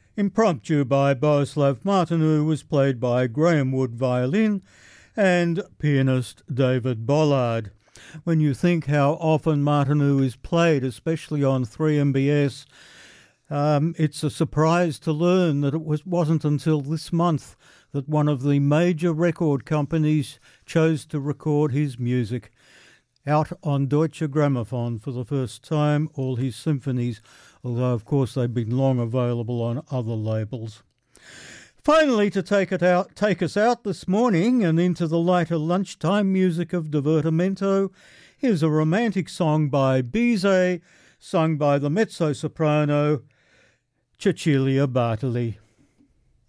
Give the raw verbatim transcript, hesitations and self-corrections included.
Impromptu by Boleslav Martinu was played by Graham Wood violin and pianist David Bollard. When you think how often Martinu is played, especially on three M B S, um, it's a surprise to learn that it was, wasn't until this month that one of the major record companies chose to record his music. Out on Deutsche Grammophon for the first time, all his symphonies, although of course they've been long available on other labels. Finally, to take it out, take us out this morning and into the later lunchtime music of Divertimento, here's a romantic song by Bizet, sung by the mezzo-soprano Cecilia Bartoli.